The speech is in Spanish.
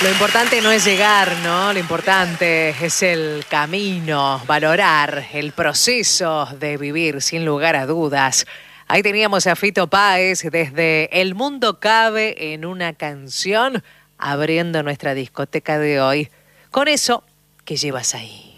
Lo importante no es llegar, ¿no? Lo importante es el camino, valorar el proceso de vivir, sin lugar a dudas. Ahí teníamos a Fito Páez desde El Mundo Cabe en una canción, abriendo nuestra discoteca de hoy. Con eso, ¿qué llevas ahí?